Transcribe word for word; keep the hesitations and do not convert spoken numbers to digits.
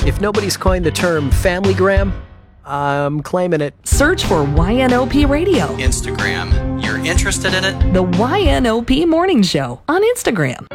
If nobody's coined the term Familygram, I'm claiming it. Search for Y N O P Radio. Instagram. You're interested in it? The Y N O P Morning Show on Instagram.